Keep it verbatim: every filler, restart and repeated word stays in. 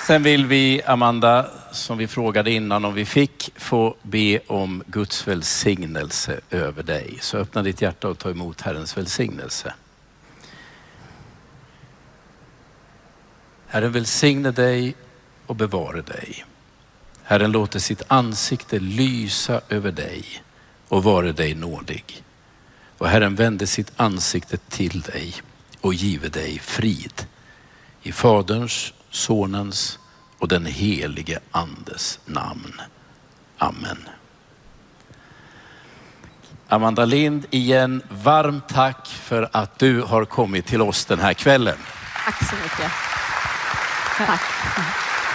Sen vill vi, Amanda, som vi frågade innan om vi fick, få be om Guds välsignelse över dig. Så öppna ditt hjärta och ta emot Herrens välsignelse. Herren välsigne dig och bevare dig. Herren låter sitt ansikte lysa över dig och vare dig nådig. Och Herren vände sitt ansikte till dig och give dig frid. I Faderns, Sonens och den helige Andes namn. Amen. Amanda Lind, igen varmt tack för att du har kommit till oss den här kvällen. Tack så mycket. Tack.